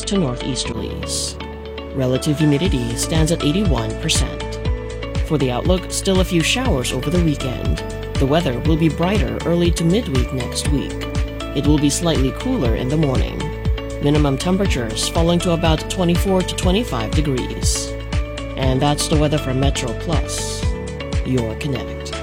to northeasterlies. Relative humidity stands at 81%. For the outlook, still a few showers over the weekend. The weather will be brighter early to midweek next week. It will be slightly cooler in the morning. Minimum temperatures falling to about 24 to 25 degrees. And that's the weather from Metro Plus, your Connect.